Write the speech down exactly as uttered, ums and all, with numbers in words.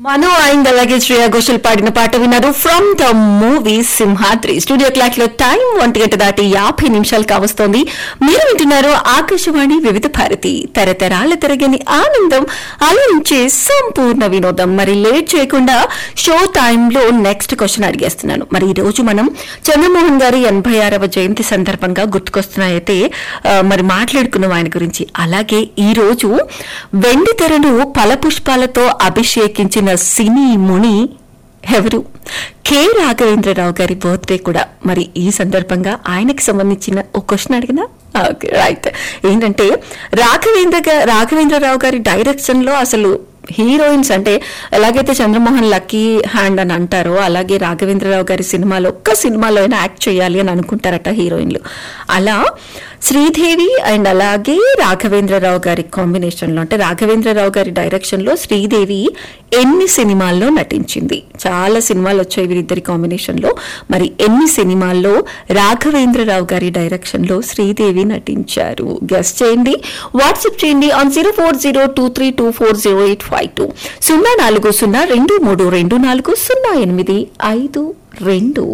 మను and అలాగే శ్రేయా ఘోషల్ పాడిన పాట విన్నారు from the movie Simhadri. Studio clock లో టైం ఒంటి గంట దాటి యాభై నిమిషాలు కావస్తోంది. మీరు వింటున్నారు ఆకాశవాణి వివిధ భారతి, తరతరాల తరగని ఆనందం, అలరించే సంపూర్ణ వినోదం. మరి లేట్ చేయకుండా షో టైంలో నెక్స్ట్ క్వశ్చన్ అడిగేస్తున్నాను. మరి ఈ రోజు మనం చంద్రమోహన్ గారి ఎనభై ఆరవ జయంతి సందర్భంగా గుర్తుకొస్తున్నాయితే మరి మాట్లాడుకున్నాం ఆయన గురించి. అలాగే ఈ రోజు వెండి తెరను ఫలపుష్పాలతో అభిషేకించిన సినీ ముని ఎవరు? కె రాఘవేంద్రరావు గారి బర్త్డే కూడా. మరి ఈ సందర్భంగా ఆయనకి సంబంధించిన ఒక క్వశ్చన్ అడిగినా ఓకే రైట్. ఏంటంటే రాఘవేంద్ర రాఘవేంద్రరావు గారి డైరెక్షన్ లో అసలు హీరోయిన్స్ అంటే ఎలాగైతే చంద్రమోహన్ లక్కీ హ్యాండ్ అని అంటారో అలాగే రాఘవేంద్రరావు గారి సినిమాలో ఒక్క సినిమాలో అయినా యాక్ట్ చేయాలి అని అనుకుంటారట హీరోయిన్లు. అలా శ్రీదేవి అండ్ అలాగే రాఘవేంద్రరావు గారి కాంబినేషన్ లో అంటే రాఘవేంద్రరావు గారి డైరెక్షన్ లో శ్రీదేవి ఎన్ని సినిమాల్లో నటించింది? చాలా సినిమాలు వచ్చాయి వీరిద్దరి కాంబినేషన్ లో. మరి ఎన్ని సినిమాల్లో రాఘవేంద్రరావు గారి డైరెక్షన్ లో శ్రీదేవి నటించారు? గెస్ చేయండి, వాట్సాప్ చేయండి on zero four zero two three two four zero eight five two సున్నా నాలుగు సున్నా రెండు మూడు రెండు నాలుగు సున్నా ఎనిమిది ఐదు రెండు.